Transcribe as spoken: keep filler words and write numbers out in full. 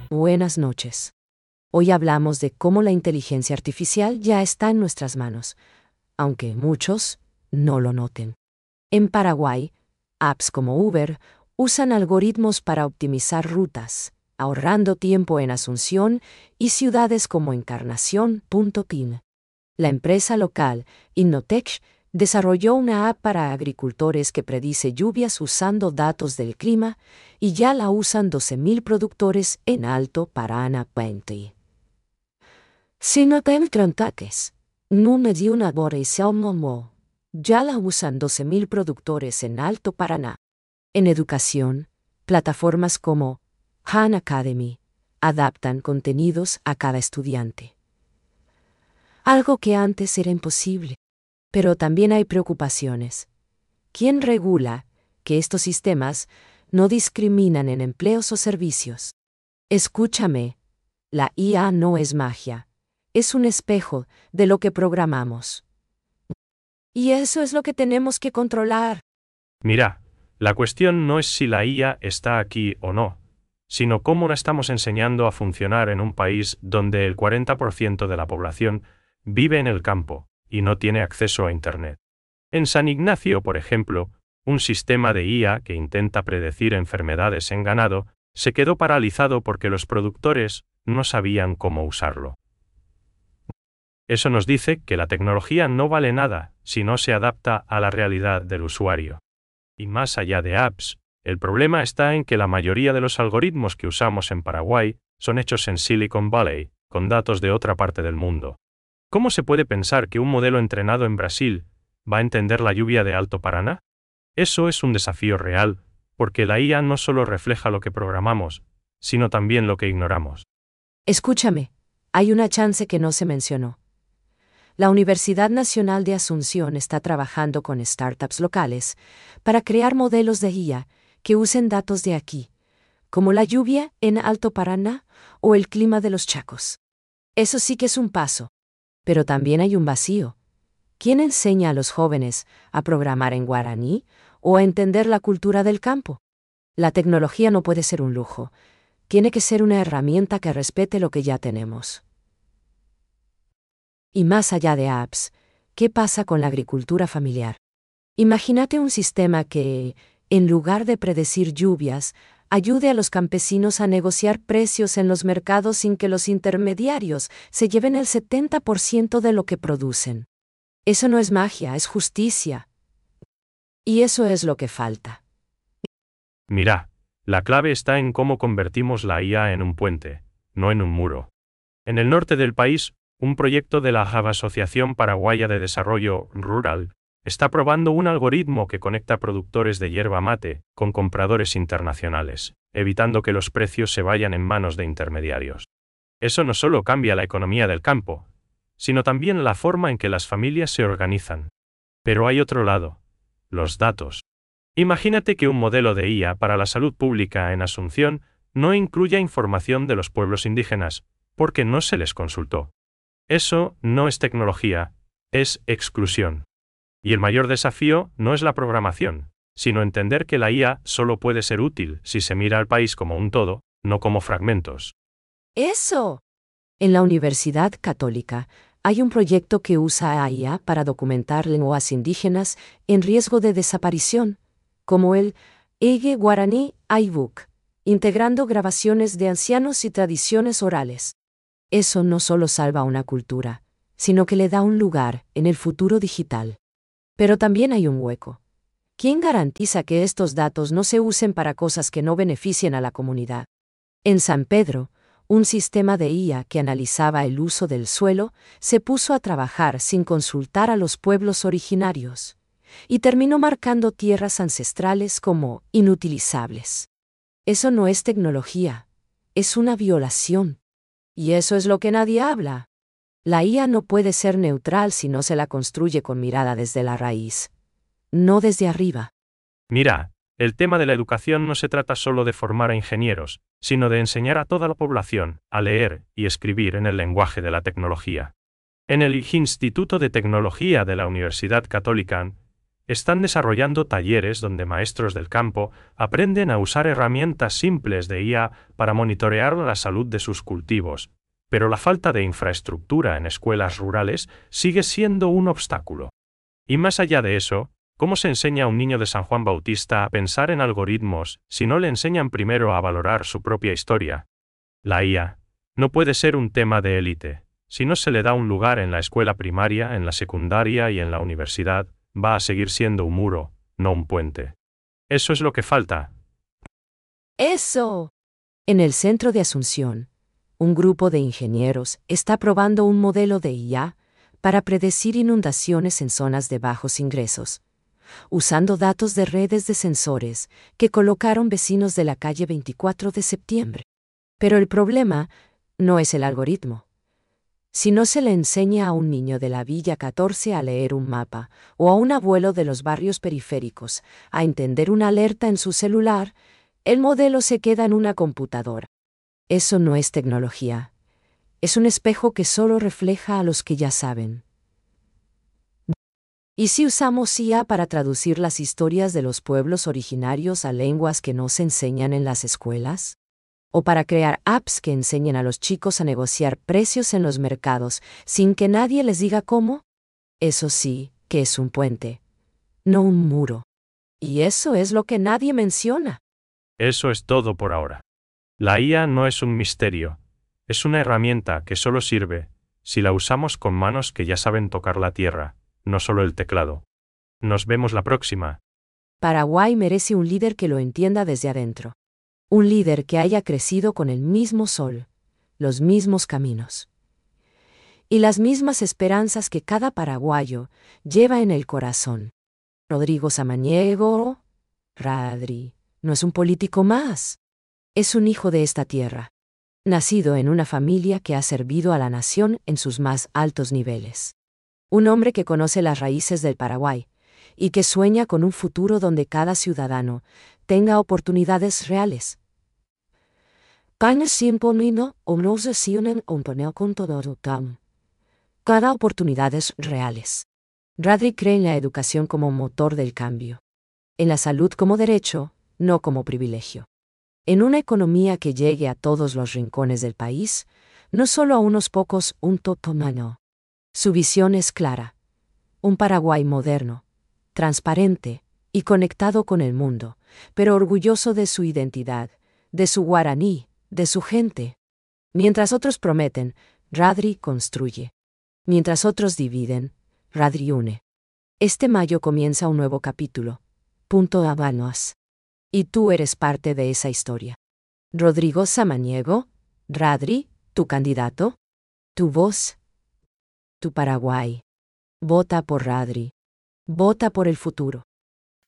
Buenas noches. Hoy hablamos de cómo la inteligencia artificial ya está en nuestras manos, aunque muchos no lo noten. En Paraguay, apps como Uber usan algoritmos para optimizar rutas, ahorrando tiempo en Asunción y ciudades como Encarnación. Pin. La empresa local, Innotech, desarrolló una app para agricultores que predice lluvias usando datos del clima y ya la usan doce mil productores en Alto Paraná. veinte. Si no te ataques, no me dio una mo. Ya la usan doce mil productores en Alto Paraná. En educación, plataformas como Han Academy adaptan contenidos a cada estudiante. Algo que antes era imposible. Pero también hay preocupaciones. ¿Quién regula que estos sistemas no discriminan en empleos o servicios? Escúchame, la I A no es magia, es un espejo de lo que programamos. Y eso es lo que tenemos que controlar. Mira, la cuestión no es si la I A está aquí o no, sino cómo la estamos enseñando a funcionar en un país donde el cuarenta por ciento de la población vive en el campo y no tiene acceso a Internet. En San Ignacio, por ejemplo, un sistema de I A que intenta predecir enfermedades en ganado se quedó paralizado porque los productores no sabían cómo usarlo. Eso nos dice que la tecnología no vale nada si no se adapta a la realidad del usuario. Y más allá de apps, el problema está en que la mayoría de los algoritmos que usamos en Paraguay son hechos en Silicon Valley, con datos de otra parte del mundo. ¿Cómo se puede pensar que un modelo entrenado en Brasil va a entender la lluvia de Alto Paraná? Eso es un desafío real, porque la I A no solo refleja lo que programamos, sino también lo que ignoramos. Escúchame, hay una chance que no se mencionó. La Universidad Nacional de Asunción está trabajando con startups locales para crear modelos de I A que usen datos de aquí, como la lluvia en Alto Paraná o el clima de los Chacos. Eso sí que es un paso. Pero también hay un vacío. ¿Quién enseña a los jóvenes a programar en guaraní o a entender la cultura del campo? La tecnología no puede ser un lujo. Tiene que ser una herramienta que respete lo que ya tenemos. Y más allá de apps, ¿qué pasa con la agricultura familiar? Imagínate un sistema que, en lugar de predecir lluvias, ayude a los campesinos a negociar precios en los mercados sin que los intermediarios se lleven el setenta por ciento de lo que producen. Eso no es magia, es justicia. Y eso es lo que falta. Mira, la clave está en cómo convertimos la I A en un puente, no en un muro. En el norte del país, un proyecto de la Asociación Paraguaya de Desarrollo Rural está probando un algoritmo que conecta productores de yerba mate con compradores internacionales, evitando que los precios se vayan en manos de intermediarios. Eso no solo cambia la economía del campo, sino también la forma en que las familias se organizan. Pero hay otro lado, los datos. Imagínate que un modelo de I A para la salud pública en Asunción no incluya información de los pueblos indígenas, porque no se les consultó. Eso no es tecnología, es exclusión. Y el mayor desafío no es la programación, sino entender que la I A solo puede ser útil si se mira al país como un todo, no como fragmentos. ¡Eso! En la Universidad Católica hay un proyecto que usa a I A para documentar lenguas indígenas en riesgo de desaparición, como el Ege Guaraní iBook, integrando grabaciones de ancianos y tradiciones orales. Eso no solo salva una cultura, sino que le da un lugar en el futuro digital. Pero también hay un hueco. ¿Quién garantiza que estos datos no se usen para cosas que no beneficien a la comunidad? En San Pedro, un sistema de I A que analizaba el uso del suelo se puso a trabajar sin consultar a los pueblos originarios, y terminó marcando tierras ancestrales como inutilizables. Eso no es tecnología, es una violación. Y eso es lo que nadie habla. La I A no puede ser neutral si no se la construye con mirada desde la raíz, no desde arriba. Mira, el tema de la educación no se trata solo de formar a ingenieros, sino de enseñar a toda la población a leer y escribir en el lenguaje de la tecnología. En el Instituto de Tecnología de la Universidad Católica Están desarrollando talleres donde maestros del campo aprenden a usar herramientas simples de I A para monitorear la salud de sus cultivos, pero la falta de infraestructura en escuelas rurales sigue siendo un obstáculo. Y más allá de eso, ¿cómo se enseña a un niño de San Juan Bautista a pensar en algoritmos si no le enseñan primero a valorar su propia historia? La I A no puede ser un tema de élite. Si no se le da un lugar en la escuela primaria, en la secundaria y en la universidad, va a seguir siendo un muro, no un puente. Eso es lo que falta. ¡Eso! En el centro de Asunción, un grupo de ingenieros está probando un modelo de I A para predecir inundaciones en zonas de bajos ingresos, usando datos de redes de sensores que colocaron vecinos de la calle veinticuatro de septiembre. Pero el problema no es el algoritmo. Si no se le enseña a un niño de la Villa catorce a leer un mapa, o a un abuelo de los barrios periféricos a entender una alerta en su celular, el modelo se queda en una computadora. Eso no es tecnología. Es un espejo que solo refleja a los que ya saben. ¿Y si usamos I A para traducir las historias de los pueblos originarios a lenguas que no se enseñan en las escuelas? ¿O para crear apps que enseñen a los chicos a negociar precios en los mercados sin que nadie les diga cómo? Eso sí, que es un puente, no un muro. Y eso es lo que nadie menciona. Eso es todo por ahora. La I A no es un misterio. Es una herramienta que solo sirve si la usamos con manos que ya saben tocar la tierra, no solo el teclado. Nos vemos la próxima. Paraguay merece un líder que lo entienda desde adentro. Un líder que haya crecido con el mismo sol, los mismos caminos y las mismas esperanzas que cada paraguayo lleva en el corazón. Rodrigo Samaniego, Radri, no es un político más. Es un hijo de esta tierra, nacido en una familia que ha servido a la nación en sus más altos niveles. Un hombre que conoce las raíces del Paraguay y que sueña con un futuro donde cada ciudadano tenga oportunidades reales. Cada oportunidades reales. Radri cree en la educación como motor del cambio. En la salud como derecho, no como privilegio. En una economía que llegue a todos los rincones del país, no solo a unos pocos, un totomano. Su visión es clara. Un Paraguay moderno, transparente y conectado con el mundo, pero orgulloso de su identidad, de su guaraní, de su gente. Mientras otros prometen, Radri construye. Mientras otros dividen, Radri une. Este mayo comienza un nuevo capítulo. Punto Habanos. Y tú eres parte de esa historia. Rodrigo Samaniego, Radri, tu candidato, tu voz, tu Paraguay. Vota por Radri. Vota por el futuro.